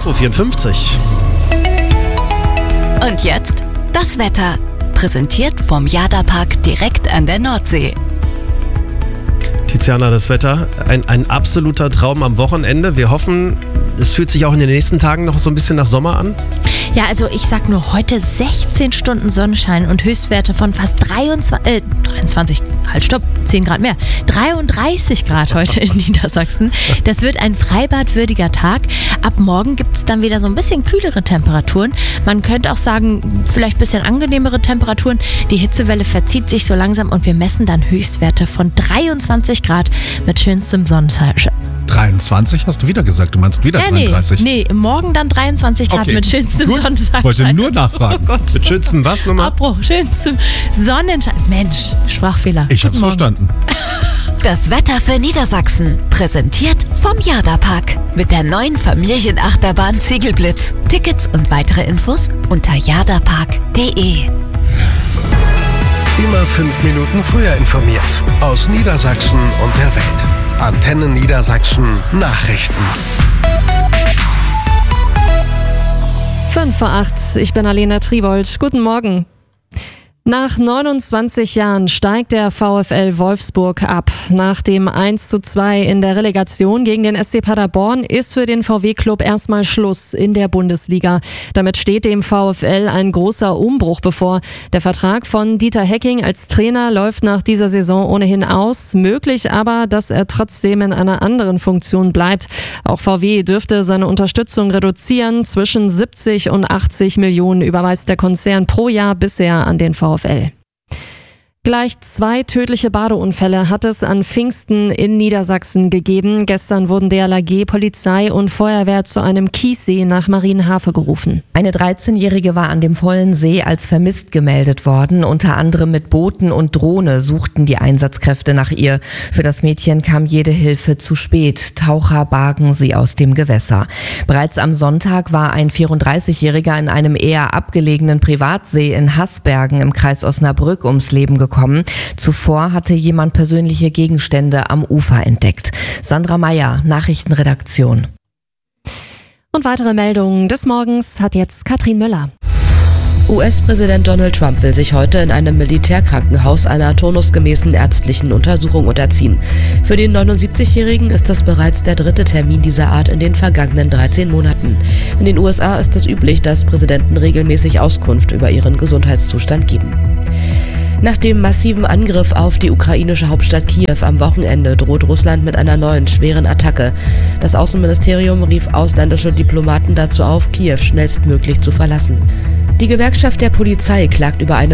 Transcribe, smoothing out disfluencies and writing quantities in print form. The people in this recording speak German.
5:54 Uhr. Und jetzt das Wetter. Präsentiert vom Jada-Park direkt an der Nordsee. Tiziana, das Wetter, ein absoluter Traum am Wochenende. Wir hoffen, es fühlt sich auch in den nächsten Tagen noch so ein bisschen nach Sommer an. Ja, also ich sag nur heute 16 Stunden Sonnenschein und Höchstwerte von fast 10 Grad mehr. 33 Grad heute in Niedersachsen. Das wird ein freibadwürdiger Tag. Ab morgen gibt es dann wieder so ein bisschen kühlere Temperaturen. Man könnte auch sagen, vielleicht ein bisschen angenehmere Temperaturen. Die Hitzewelle verzieht sich so langsam und wir messen dann Höchstwerte von 23 Grad mit schönstem Sonnenschein. 23 hast du wieder gesagt, du meinst wieder 33? Nee, morgen dann 23 Grad mit schönstem Sonnenschein. Wollte nur nachfragen. Oh Gott. Mit schönstem was nochmal? Abbruch, schönstem Sonnenschein. Mensch, Sprachfehler. Ich hab's verstanden. Das Wetter für Niedersachsen, präsentiert vom Jada-Park. Mit der neuen Familienachterbahn Ziegelblitz. Tickets und weitere Infos unter jadapark.de. Immer 5 Minuten früher informiert. Aus Niedersachsen und der Welt. Antenne Niedersachsen Nachrichten. 7:05, ich bin Alena Triwold. Guten Morgen. Nach 29 Jahren steigt der VfL Wolfsburg ab. Nach dem 1:2 in der Relegation gegen den SC Paderborn ist für den VW-Club erstmal Schluss in der Bundesliga. Damit steht dem VfL ein großer Umbruch bevor. Der Vertrag von Dieter Hecking als Trainer läuft nach dieser Saison ohnehin aus. Möglich aber, dass er trotzdem in einer anderen Funktion bleibt. Auch VW dürfte seine Unterstützung reduzieren. Zwischen 70 und 80 Millionen überweist der Konzern pro Jahr bisher an den VfL. Gleich 2 tödliche Badeunfälle hat es an Pfingsten in Niedersachsen gegeben. Gestern wurden DLRG, Polizei und Feuerwehr zu einem Kiessee nach Marienhafe gerufen. Eine 13-Jährige war an dem vollen See als vermisst gemeldet worden. Unter anderem mit Booten und Drohne suchten die Einsatzkräfte nach ihr. Für das Mädchen kam jede Hilfe zu spät. Taucher bargen sie aus dem Gewässer. Bereits am Sonntag war ein 34-Jähriger in einem eher abgelegenen Privatsee in Haßbergen im Kreis Osnabrück ums Leben gekommen. Zuvor hatte jemand persönliche Gegenstände am Ufer entdeckt. Sandra Meyer, Nachrichtenredaktion. Und weitere Meldungen des Morgens hat jetzt Katrin Möller. US-Präsident Donald Trump will sich heute in einem Militärkrankenhaus einer turnusgemäßen ärztlichen Untersuchung unterziehen. Für den 79-Jährigen ist das bereits der 3. Termin dieser Art in den vergangenen 13 Monaten. In den USA ist es üblich, dass Präsidenten regelmäßig Auskunft über ihren Gesundheitszustand geben. Nach dem massiven Angriff auf die ukrainische Hauptstadt Kiew am Wochenende droht Russland mit einer neuen schweren Attacke. Das Außenministerium rief ausländische Diplomaten dazu auf, Kiew schnellstmöglich zu verlassen. Die Gewerkschaft der Polizei klagt über eine